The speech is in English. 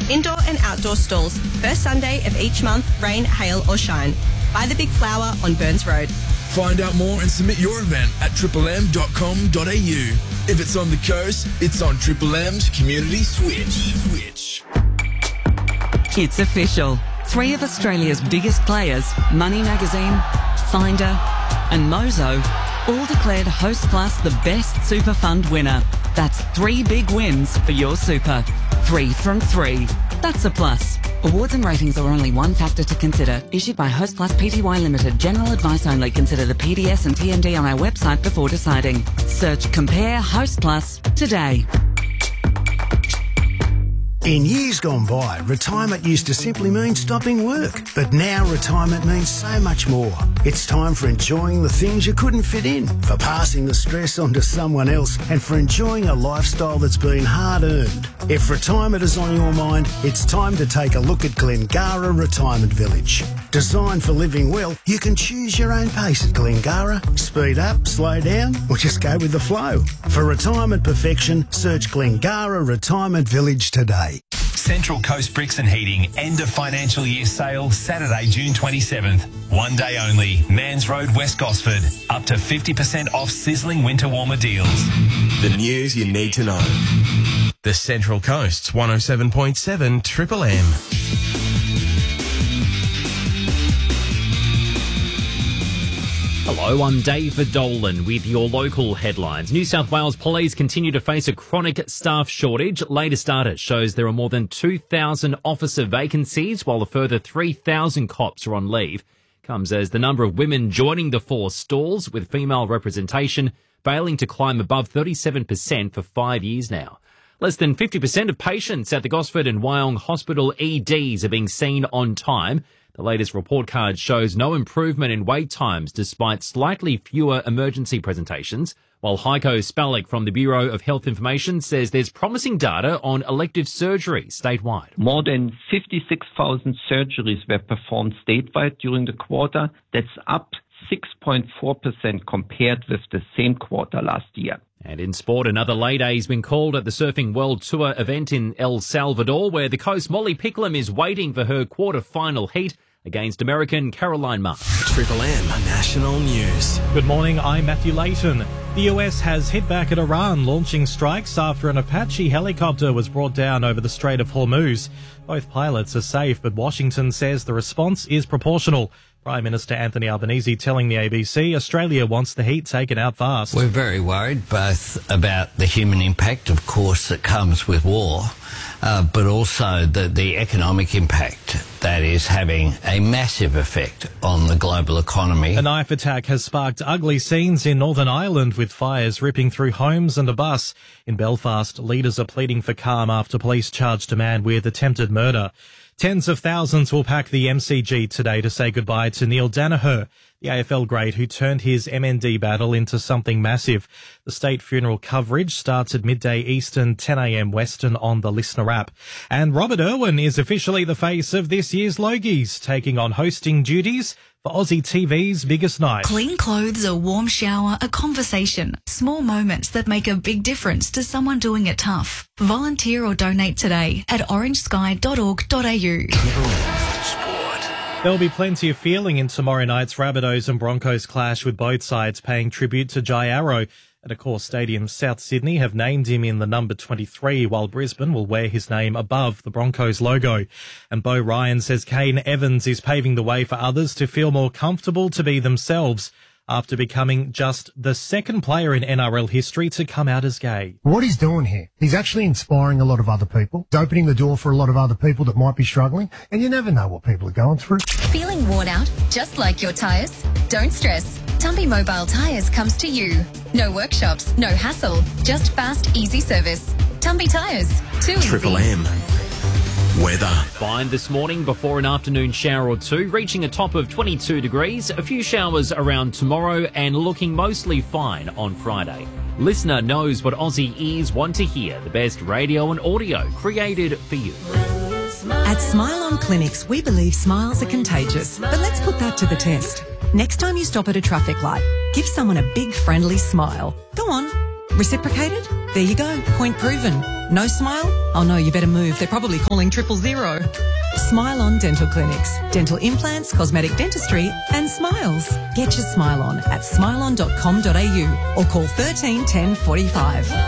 Indoor and outdoor stalls, first Sunday of each month, rain, hail or shine. Buy the Big Flower on Burns Road. Find out more and submit your event at triplem.com.au. If it's on the coast, it's on Triple M's Community Switch. It's official. 3 of Australia's biggest players, Money Magazine, Finder and Mozo, all declared Host Plus the best super fund winner. That's 3 big wins for your super. 3 from 3. That's a plus. Awards and ratings are only one factor to consider. Issued by Host Plus Pty Limited. General advice only. Consider the PDS and TND on our website before deciding. Search Compare Host Plus today. In years gone by, retirement used to simply mean stopping work. But now retirement means so much more. It's time for enjoying the things you couldn't fit in, for passing the stress on to someone else, and for enjoying a lifestyle that's been hard-earned. If retirement is on your mind, it's time to take a look at Glengara Retirement Village. Designed for living well, you can choose your own pace at Glengara. Speed up, slow down, or just go with the flow. For retirement perfection, search Glengara Retirement Village today. Central Coast Bricks and Heating end of financial year sale Saturday, June 27th. One day only. Mans Road, West Gosford. Up to 50% off sizzling winter warmer deals. The news you need to know. The Central Coast's 107.7 Triple M. Hello, I'm David Dolan with your local headlines. New South Wales Police continue to face a chronic staff shortage. Latest data shows there are more than 2,000 officer vacancies, while a further 3,000 cops are on leave. Comes as the number of women joining the force stalls, with female representation failing to climb above 37% for 5 years now. Less than 50% of patients at the Gosford and Wyong Hospital EDs are being seen on time. The latest report card shows no improvement in wait times despite slightly fewer emergency presentations, while Heiko Spalek from the Bureau of Health Information says there's promising data on elective surgery statewide. More than 56,000 surgeries were performed statewide during the quarter. That's up 6.4% compared with the same quarter last year. And in sport, another late A has been called at the Surfing World Tour event in El Salvador, where the coast Molly Picklum is waiting for her quarter-final heat against American Caroline Marsh. Triple M National News. Good morning, I'm Matthew Layton. The US has hit back at Iran, launching strikes after an Apache helicopter was brought down over the Strait of Hormuz. Both pilots are safe, but Washington says the response is proportional. Prime Minister Anthony Albanese telling the ABC Australia wants the heat taken out fast. We're very worried both about the human impact, of course, that comes with war, but also the economic impact that is having a massive effect on the global economy. A knife attack has sparked ugly scenes in Northern Ireland, with fires ripping through homes and a bus. In Belfast, leaders are pleading for calm after police charged a man with attempted murder. Tens of thousands will pack the MCG today to say goodbye to Neil Danaher, the AFL great who turned his MND battle into something massive. The state funeral coverage starts at midday Eastern, 10 a.m. Western on the Listener app. And Robert Irwin is officially the face of this year's Logies, taking on hosting duties for Aussie TV's biggest night. Clean clothes, a warm shower, a conversation. Small moments that make a big difference to someone doing it tough. Volunteer or donate today at orangesky.org.au. There'll be plenty of feeling in tomorrow night's Rabbitohs and Broncos clash, with both sides paying tribute to Jai Arrow. At Accor Stadium, South Sydney have named him in the number 23, while Brisbane will wear his name above the Broncos logo. And Beau Ryan says Kane Evans is paving the way for others to feel more comfortable to be themselves, after becoming just the second player in NRL history to come out as gay. What he's doing here, he's actually inspiring a lot of other people. He's opening the door for a lot of other people that might be struggling, and you never know what people are going through. Feeling worn out, just like your tyres? Don't stress. Tumby Mobile Tyres comes to you. No workshops, no hassle, just fast, easy service. Tumby Tyres, too easy. Triple M. Weather. Fine this morning before an afternoon shower or two, reaching a top of 22 degrees. A few showers around tomorrow and looking mostly fine on Friday. Listener knows what Aussie ears want to hear. The best radio and audio created for you. At Smile On Clinics, we believe smiles are contagious. But let's put that to the test. Next time you stop at a traffic light, give someone a big friendly smile. Go on. Reciprocated? There you go, point proven. No smile? Oh no, you better move. They're probably calling 000. Smile On Dental Clinics. Dental implants, cosmetic dentistry and smiles. Get your smile on at smileon.com.au or call 13 10 45.